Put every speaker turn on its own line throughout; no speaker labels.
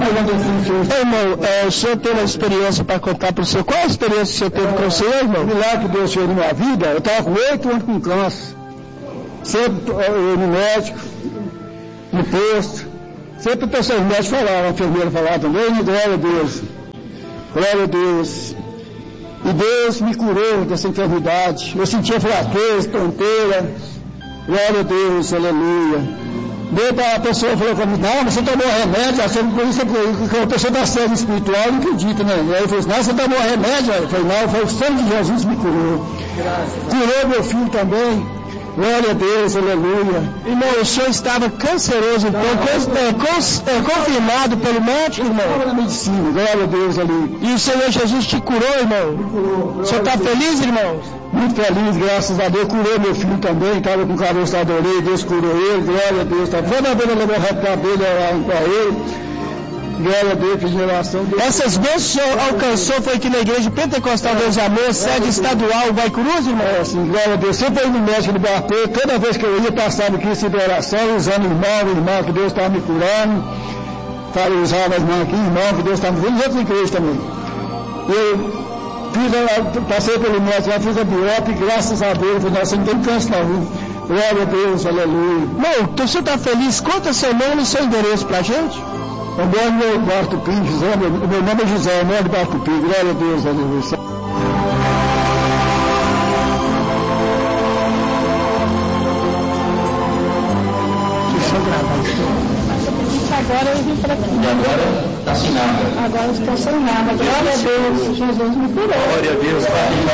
Irmão, o senhor tem uma experiência para contar para o senhor? Qual a experiência que o senhor teve com o senhor, irmão?
O milagre que Deus fez na minha vida, eu estava com 8 anos com câncer. Sempre no médico, no posto. Sempre pessoas médicas falavam, a enfermeira falava também, glória a Deus. Glória a Deus. E Deus me curou dessa enfermidade. Eu sentia fraqueza, tonteira. Glória a Deus, aleluia. Daí a pessoa falou comigo, não, você tomou remédio, achando que isso é porque a pessoa da sede espiritual não acredita, né? Aí eu falei, não, você tomou remédio? Eu falei, não, foi o sangue de Jesus que me curou. Curou meu filho também. Glória a Deus, aleluia.
Irmão, o senhor estava canceroso, então, confirmado pelo médico, irmão?
Estava na medicina, glória a Deus ali.
E o Senhor Jesus te curou, irmão?
Me curou.
O senhor está feliz, irmão?
Muito feliz, graças a Deus. Curou meu filho também, estava com caroço da orelha, Deus curou ele, glória a Deus. Toda vez eu levei o recado dele, orava para ele. Glória a Deus, fiz oração.
Essas bênçãos que o senhor alcançou foi aqui na Igreja Pentecostal Deus e Amor, sede estadual Guaicurus, irmão?
Sim, glória a Deus. Sempre no médico de Barpê, toda vez que eu ia passar no Cristo de oração, usando irmão, que Deus estava me curando. Falei, usava as mãos aqui, irmão, que Deus estava me curando, e outros igrejas também. Eu passei pelo médico lá, fiz a biópsia, e graças a Deus, eu falei, nossa, não tem câncer não. Glória a Deus, aleluia.
Irmão, então você está feliz? Conta seu nome e seu endereço pra gente.
O meu nome é Barro Tupi, meu nome é José, o nome é Barro Tupi, glória a Deus, aleluia.
Agora eu vim para aqui.
E agora está sem nada.
Agora estou sem nada. Glória a Deus, Jesus me curou.
Glória a Deus,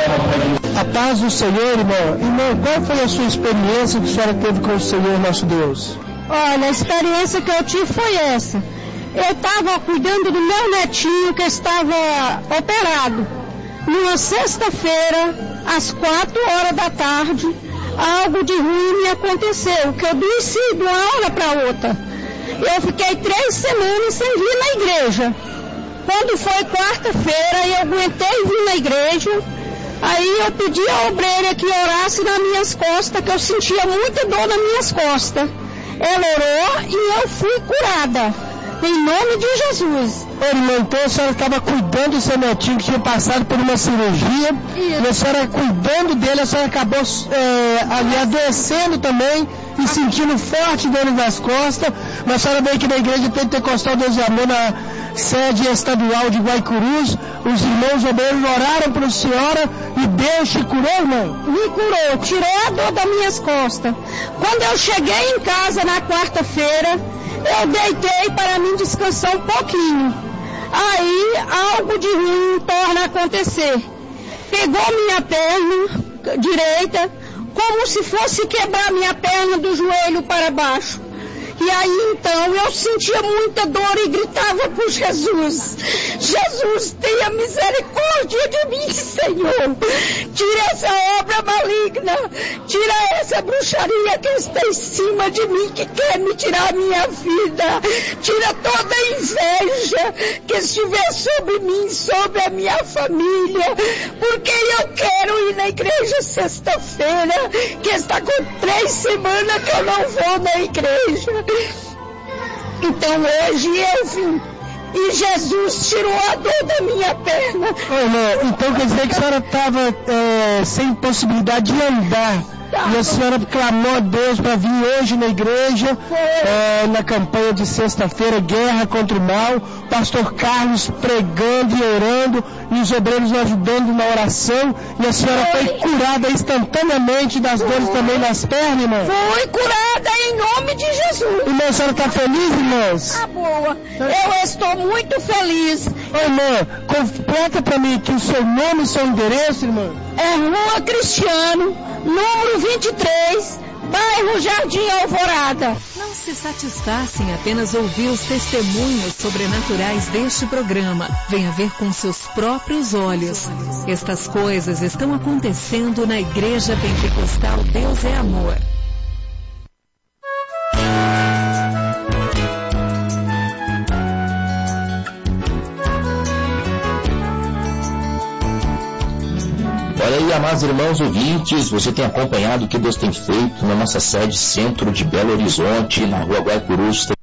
a paz do Senhor, irmão. Irmão, qual foi a sua experiência que a senhora teve com o Senhor nosso Deus?
Olha, a experiência que eu tive foi essa. Eu estava cuidando do meu netinho que estava operado. Numa sexta-feira, às 4h da tarde, algo de ruim me aconteceu, que eu adoeci de uma hora para outra. Eu fiquei 3 semanas sem vir na igreja. Quando foi quarta-feira, eu aguentei vir na igreja. Aí eu pedi à obreira que orasse nas minhas costas, que eu sentia muita dor nas minhas costas. Ela orou e eu fui curada. Em nome de Jesus.
Irmã, então a senhora estava cuidando do seu netinho que tinha passado por uma cirurgia. Isso. E a senhora cuidando dele, a senhora acabou ali adoecendo também e sentindo forte dor nas costas. Mas a senhora veio aqui na Igreja Pentecostal Deus e Amor, na sede estadual de Guaicurus. Os irmãos obreiros oraram para a senhora e Deus te curou, irmão?
Me curou, tirou a dor das minhas costas. Quando eu cheguei em casa na quarta-feira, eu deitei para mim descansar um pouquinho. Aí algo de ruim torna a acontecer. Pegou minha perna direita, como se fosse quebrar minha perna do joelho para baixo. E aí então eu sentia muita dor e gritava por Jesus. Jesus, tenha misericórdia de mim, Senhor. Tira essa obra maligna. Tira essa bruxaria que está em cima de mim, que quer me tirar a minha vida. Tira toda a inveja que estiver sobre mim, sobre a minha família. Porque eu quero ir na igreja sexta-feira, que está com 3 semanas que eu não vou na igreja. Então hoje eu vim e Jesus tirou a dor da minha perna.
Então quer dizer que a senhora estava sem possibilidade de andar. E a senhora clamou a Deus para vir hoje na igreja, na campanha de sexta-feira, Guerra contra o Mal, pastor Carlos pregando e orando, e os obreiros ajudando na oração, e a senhora foi curada instantaneamente das dores também nas pernas, irmão?
Foi curada em nome de Jesus.
Irmã, a senhora está feliz, irmãos?
Tá boa, eu estou muito feliz.
Irmã, completa para mim aqui o seu nome e seu endereço, irmã.
É Rua Cristiano, número 23, bairro Jardim Alvorada.
Não se satisfaça em apenas ouvir os testemunhos sobrenaturais deste programa. Venha ver com seus próprios olhos. Estas coisas estão acontecendo na Igreja Pentecostal Deus é Amor.
Olha aí, amados irmãos ouvintes, você tem acompanhado o que Deus tem feito na nossa sede centro de Belo Horizonte, na rua Guaicurus.